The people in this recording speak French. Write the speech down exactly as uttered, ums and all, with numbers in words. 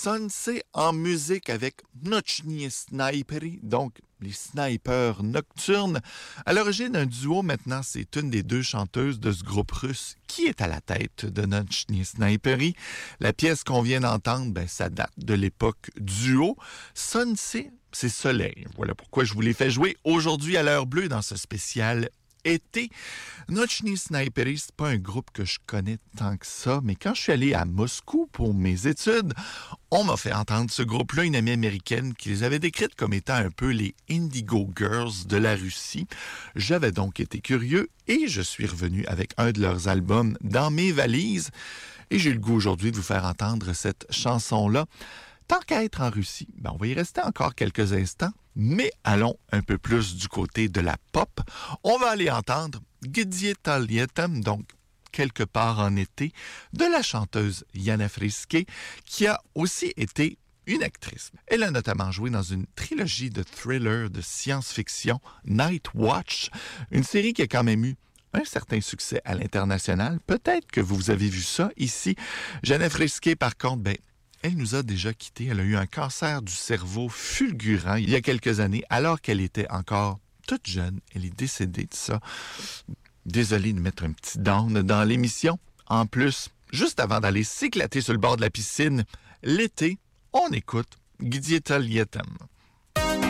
Sunset en musique avec Noczni Sniperi, donc les snipers nocturnes. À l'origine, un duo, maintenant, c'est une des deux chanteuses de ce groupe russe qui est à la tête de Noczni Sniperi. La pièce qu'on vient d'entendre, ben, ça date de l'époque duo. Sunset, c'est soleil. Voilà pourquoi je vous l'ai fait jouer aujourd'hui à l'heure bleue dans ce spécial été. Noczni Sniperi, c'est pas un groupe que je connais tant que ça, mais quand je suis allé à Moscou pour mes études, on m'a fait entendre ce groupe-là, une amie américaine qui les avait décrites comme étant un peu les Indigo Girls de la Russie. J'avais donc été curieux et je suis revenu avec un de leurs albums dans mes valises. Et j'ai le goût aujourd'hui de vous faire entendre cette chanson-là. Tant qu'à être en Russie, ben on va y rester encore quelques instants, mais allons un peu plus du côté de la pop. On va aller entendre Gdzie-to Lietem, donc quelque part en été, de la chanteuse Yana Friske, qui a aussi été une actrice. Elle a notamment joué dans une trilogie de thrillers de science-fiction, Night Watch, une série qui a quand même eu un certain succès à l'international. Peut-être que vous avez vu ça ici. Yana Friske, par contre, ben, elle nous a déjà quittés. Elle a eu un cancer du cerveau fulgurant il y a quelques années, alors qu'elle était encore toute jeune. Elle est décédée de ça. Désolé de mettre un petit down dans l'émission. En plus, juste avant d'aller s'éclater sur le bord de la piscine, l'été, on écoute Gdzie-to Lietem.